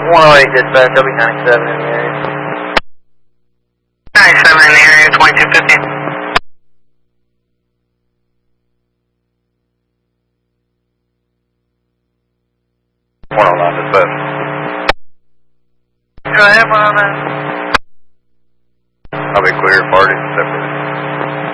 108 dispatch, I'll be 97 in the area. 97 in the area, 2250. Dispatch. Go ahead, 109. I'll be clear, party separately.